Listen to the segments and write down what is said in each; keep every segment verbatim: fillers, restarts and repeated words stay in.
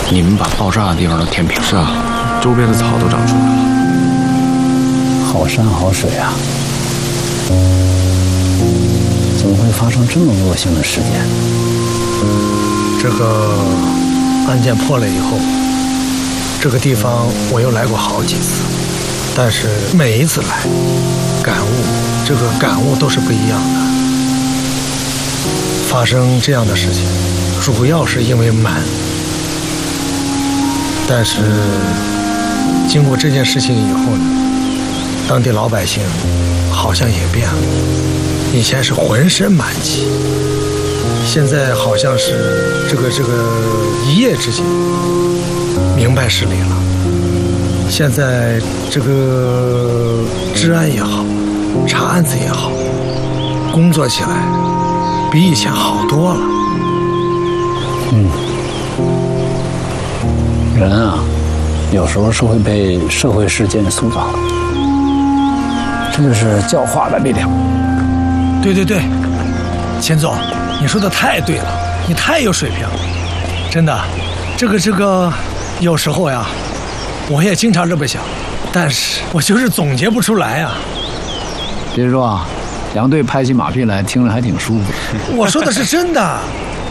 你们把爆炸的地方都填平了。 是啊，周边的草都长出来了。 好山好水啊，怎么会发生这么恶性的事件？ 这个案件破了以后，这个地方我又来过好几次，但是每一次来，感悟这个感悟都是不一样的。发生这样的事情，主要是因为瞒，但是经过这件事情以后呢，当地老百姓好像也变了，以前是浑身满气，现在好像是这个这个一夜之间明白事理了。现在这个治安也好，查案子也好，工作起来比以前好多了。 嗯，人啊，有时候是会被社会事件塑造的，这就是教化的力量。 对对对，钱总，你说的太对了，你太有水平了，真的，这个这个，有时候呀，我也经常这么想，但是我就是总结不出来呀。 别说啊，杨队拍起马屁来，听着还挺舒服。 我说的是真的。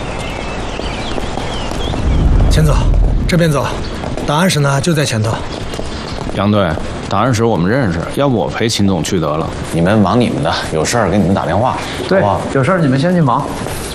钱总，这边走，档案室呢就在前头。 杨队，档案室我们认识，要不我陪秦总去得了。 你们忙你们的，有事儿给你们打电话， 对， 好不好？ 有事儿你们先去忙。